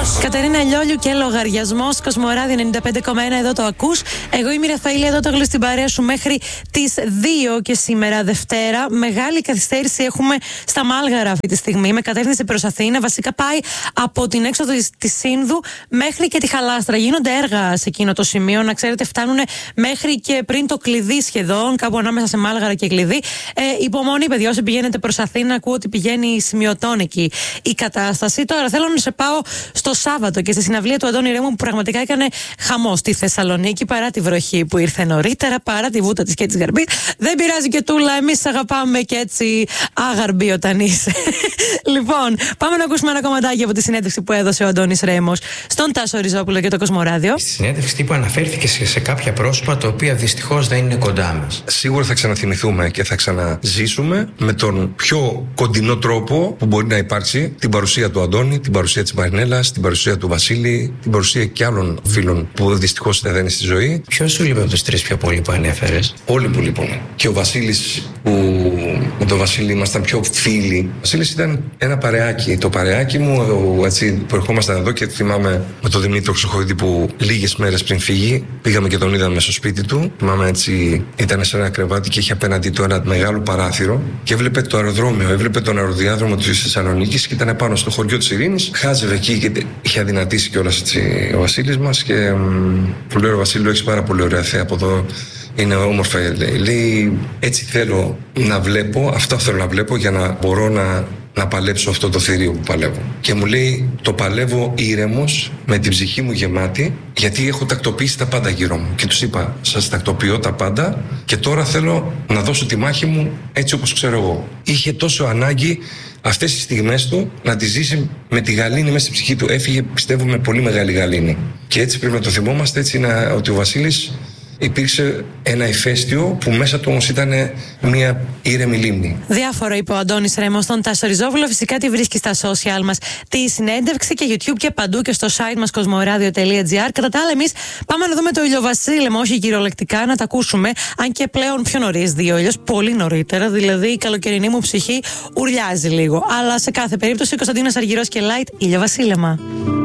Κατερίνα Λιόλιου και λογαριασμός. Κοσμοράδιο 95,1, εδώ το ακούς. Εγώ είμαι η Ραφαήλ, εδώ το γλυ στην παρέα σου μέχρι τις 2 και σήμερα Δευτέρα. Μεγάλη καθυστέρηση έχουμε στα Μάλγαρα αυτή τη στιγμή, με κατεύθυνση προς Αθήνα. Βασικά πάει από την έξοδο της Σύνδου μέχρι και τη Χαλάστρα. Γίνονται έργα σε εκείνο το σημείο. Να ξέρετε, φτάνουν μέχρι και πριν το Κλειδί σχεδόν, κάπου ανάμεσα σε Μάλγαρα και Κλειδί. Υπομονή, παιδιά, όσοι πηγαίνετε προς Αθήνα, ακούω ότι πηγαίνει σημειωτών εκεί η κατάσταση. Τώρα θέλω να σε πάω στο Σάββατο και στη συναυλία του Αντώνη Ρέμου, που πραγματικά έκανε χαμό στη Θεσσαλονίκη, παρά τη βροχή που ήρθε νωρίτερα, παρά τη βούτα της και της Γαρμπή. Δεν πειράζει και τούλα, εμείς αγαπάμε και έτσι άγαρμπη όταν είσαι. Λοιπόν, πάμε να ακούσουμε ένα κομματάκι από τη συνέντευξη που έδωσε ο Αντώνης Ρέμος στον Τάσο Ριζόπουλο και το Κοσμοράδιο. Στη συνέντευξη τύπου αναφέρθηκε σε κάποια πρόσωπα τα οποία δυστυχώς δεν είναι κοντά μας. Σίγουρα θα ξαναθυμηθούμε και θα ξαναζήσουμε με τον πιο κοντινό τρόπο που μπορεί να υπάρξει την παρουσία του Αντώνη, την παρουσία της Μαρινέλας, την παρουσία του Βασίλη, την παρουσία και άλλων φίλων που δυστυχώς δεν είναι στη ζωή. Ποιος σου λείπει από τους τρεις πιο πολύ που ανέφερες? Όλοι που λείπουν. Και ο Βασίλης, που με τον Βασίλη ήμασταν πιο φίλοι. Ο Βασίλης ήταν ένα παρεάκι. Το παρεάκι μου, έτσι, που ερχόμασταν εδώ και θυμάμαι με τον Δημήτρη Χρυσοχοίδη που λίγες μέρες πριν φύγει, πήγαμε και τον είδαμε στο σπίτι του. Θυμάμαι έτσι, ήταν σε ένα κρεβάτι και είχε απέναντί του ένα μεγάλο παράθυρο και έβλεπε το αεροδρόμιο, έβλεπε τον αεροδιάδρομο της Θεσσαλονίκης και ήταν πάνω στο χωριό της Ειρήνης. Χάζευε εκεί και είχε αδυνατήσει κιόλας ο Βασίλης μας και του λέω: Βασίλη, έχεις πάρα πολύ ωραία θέα από εδώ. Είναι όμορφα, λέει, έτσι θέλω να βλέπω, αυτό θέλω να βλέπω για να μπορώ να παλέψω αυτό το θηρίο που παλεύω. Και μου λέει, το παλεύω ήρεμος, με την ψυχή μου γεμάτη, γιατί έχω τακτοποιήσει τα πάντα γύρω μου. Και τους είπα, σας τακτοποιώ τα πάντα και τώρα θέλω να δώσω τη μάχη μου έτσι όπως ξέρω εγώ. Είχε τόσο ανάγκη αυτές τις στιγμές του να τις ζήσει με τη γαλήνη μέσα στη ψυχή του. Έφυγε, πιστεύω, με πολύ μεγάλη γαλήνη. Και έτσι πρέπει να το θυμόμαστε, έτσι ότι ο Βασίλης υπήρξε ένα ηφαίστειο που μέσα του όμως ήταν μια ήρεμη λίμνη. Διάφορο είπε ο Αντώνης Ρέμος στον Τάσο Ριζόπουλο. Φυσικά τη βρίσκει στα social μας τη συνέντευξη και YouTube και παντού και στο site μας κοσμοradio.gr. Κατά τα άλλα, εμείς πάμε να δούμε το ηλιοβασίλεμα, όχι κυριολεκτικά, να τα ακούσουμε. Αν και πλέον πιο νωρίς δει ο ήλιος, πολύ νωρίτερα. Δηλαδή η καλοκαιρινή μου ψυχή ουρλιάζει λίγο. Αλλά σε κάθε περίπτωση, Κωνσταντίνος Αργυρός και Light, ηλιοβασίλεμα.